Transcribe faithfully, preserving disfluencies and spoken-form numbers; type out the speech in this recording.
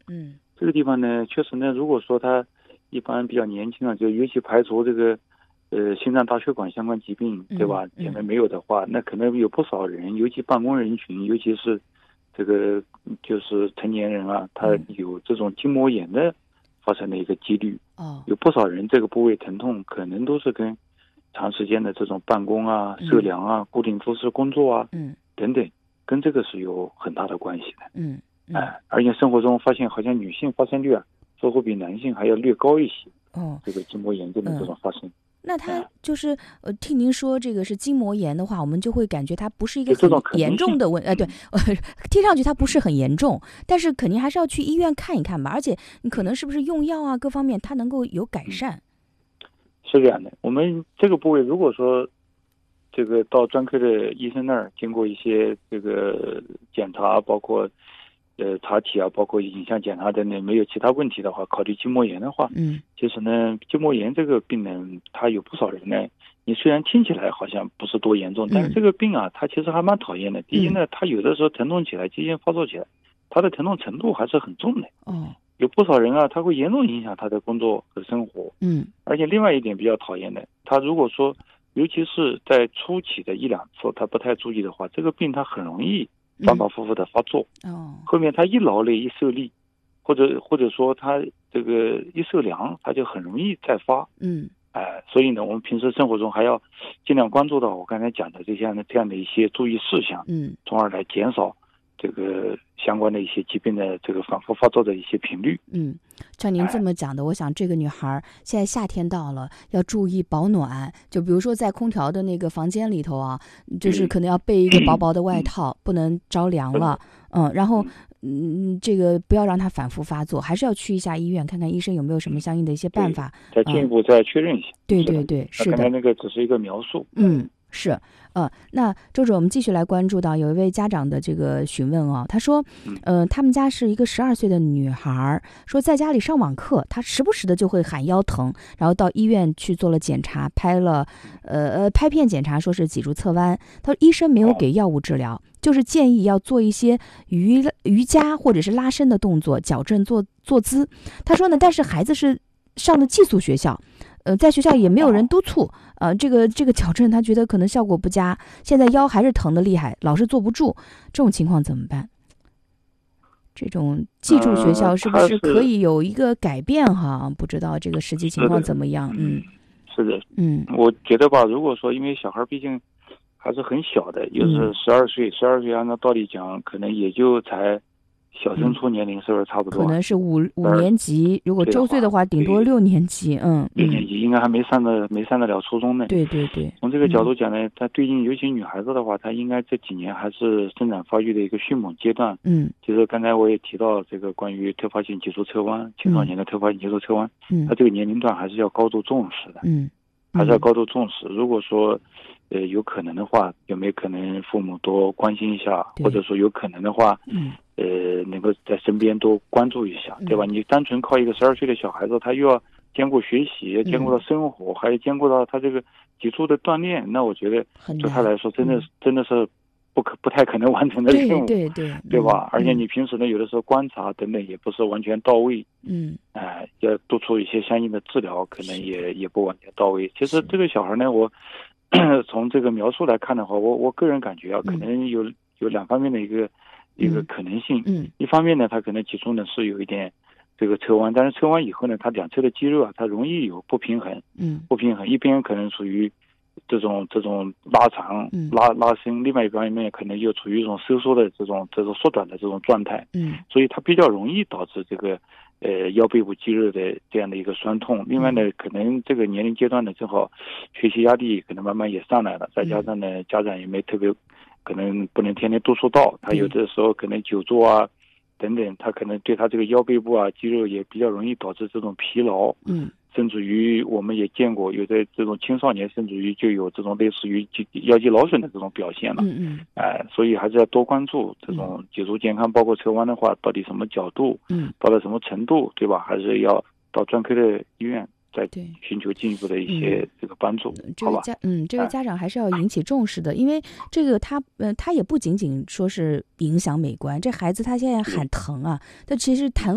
嗯， 这个地方呢，确实呢，如果说他一般比较年轻啊，就尤其排除这个呃心脏大血管相关疾病，对吧？ 嗯、 可能没有的话，那可能有不少人，尤其办公人群，尤其是这个就是成年人啊，他有这种筋膜炎的发生的一个几率。 哦， 有不少人这个部位疼痛，可能都是跟长时间的这种办公啊、测量啊、固定姿势工作啊， 嗯， 等等，跟这个是有很大的关系的。 嗯， 哎、呃，而且生活中发现好像女性发生率啊，似乎比男性还要略高一些。 哦， 这个筋膜炎症的这种发生。 嗯，那他就是呃，听您说这个是筋膜炎的话，我们就会感觉它不是一个很严重的问，呃，对，呃，听上去它不是很严重，但是肯定还是要去医院看一看吧。而且你可能是不是用药啊，各方面它能够有改善。 嗯、是这样的，我们这个部位如果说这个到专科的医生那儿，经过一些这个检查，包括呃查体啊，包括影像检查等等，没有其他问题的话，考虑筋膜炎的话， 嗯， 其实呢，筋膜炎这个病人，他有不少人呢，你虽然听起来好像不是多严重，但是这个病啊，它其实还蛮讨厌的。第一呢，它有的时候疼痛起来，急性发作起来，它的疼痛程度还是很重的。 哦， 有不少人啊，他会严重影响他的工作和生活。 嗯， 而且另外一点比较讨厌的，他如果说，尤其是在初期的一两次他不太注意的话，这个病他很容易反反复复的发作。 哦， 后面他一劳累一受力，或者或者说他这个一受凉，他就很容易再发。 嗯， 哎、呃，所以呢，我们平时生活中还要尽量关注到我刚才讲的这些这样的一些注意事项， 嗯， 从而来减少这个相关的一些疾病的这个反复发作的一些频率。 嗯，像您这么讲的，我想这个女孩现在夏天到了，要注意保暖。就比如说在空调的那个房间里头啊，就是可能要备一个薄薄的外套，不能着凉了。嗯，然后嗯，这个不要让它反复发作，还是要去一下医院看看医生有没有什么相应的一些办法， 再进一步再确认一下。 对对对，是的。 刚才那个只是一个描述。 嗯。是，呃，那周主任，我们继续来关注到有一位家长的这个询问啊，他说，呃，他们家是一个十二岁的女孩，说在家里上网课，她时不时的就会喊腰疼，然后到医院去做了检查，拍了，呃呃，拍片检查，说是脊柱侧弯，他说医生没有给药物治疗，就是建议要做一些瑜瑜伽或者是拉伸的动作，矫正坐坐姿。他说呢，但是孩子是上的寄宿学校。呃，在学校也没有人督促，呃，这个这个矫正他觉得可能效果不佳，现在腰还是疼得厉害，老是坐不住，这种情况怎么办？这种寄宿学校是不是可以有一个改变哈？呃、不知道这个实际情况怎么样？嗯， 是的， 嗯， 我觉得吧，如果说因为小孩毕竟还是很小的，又是十二岁，十二岁按照道理讲，可能也就才。小升初年龄是不是差不多？ 可能是五五年级，如果周岁的话，顶多六年级。嗯， 六年级应该还没上的没上得了初中呢。 对对对。 从这个角度讲呢，她最近尤其女孩子的话，她应该这几年还是生长发育的一个迅猛阶段。 嗯， 其实刚才我也提到这个关于特发性脊柱侧弯，青少年的特发性脊柱侧弯， 嗯， 她这个年龄段还是要高度重视的。 嗯， 还是要高度重视。如果说呃有可能的话，有没有可能父母多关心一下，或者说有可能的话， 嗯。 呃，能够在身边多关注一下，对吧？你单纯靠一个十二岁的小孩子，他又要兼顾学习，要兼顾到生活，嗯、还要兼顾到他这个脊柱的锻炼，那我觉得对他来说，真的、嗯、真的是不可不太可能完成的任务， 对对对， 对吧？ 嗯、 而且你平时呢，有的时候观察等等也不是完全到位， 嗯， 哎、呃，要督促一些相应的治疗，可能也也不完全到位。其实这个小孩呢，我从这个描述来看的话，我我个人感觉啊，可能有、嗯、有两方面的一个。一个可能性， 嗯， 一方面呢，它可能脊柱呢是有一点这个侧弯，但是侧弯以后呢，它两侧的肌肉啊，它容易有不平衡， 嗯， 不平衡，一边可能属于这种这种拉长、 嗯、 拉拉伸，另外一方面可能又处于一种收缩的这种这种缩短的这种状态， 嗯， 所以它比较容易导致这个呃腰背部肌肉的这样的一个酸痛。另外呢，可能这个年龄阶段呢，正好学习压力可能慢慢也上来了，再加上呢，家长也没特别。可能不能天天督促到，他有的时候可能久坐啊，等等，他可能对他这个腰背部啊肌肉也比较容易导致这种疲劳， 嗯， 甚至于我们也见过有的这种青少年，甚至于就有这种类似于腰肌劳损的这种表现了， 嗯嗯， 哎、呃，所以还是要多关注这种脊柱健康，包括侧弯的话，到底什么角度， 嗯， 到了什么程度，对吧？还是要到专科的医院。再寻求进一步的一些这个帮助， 嗯、这位家嗯，这位家长还是要引起重视的，因为这个他呃，他也不仅仅说是影响美观，这孩子他现在喊疼啊，他其实疼